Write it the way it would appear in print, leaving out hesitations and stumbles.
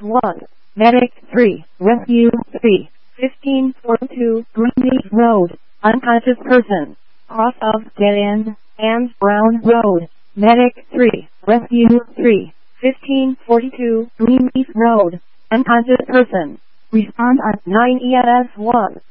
1, Medic 3, Rescue 3, 1542 Greenleaf Road, unconscious person, cross of Dead End and Brown Road, Medic 3, Rescue 3, 1542 Greenleaf Road, unconscious person, respond at 9 EMS 1.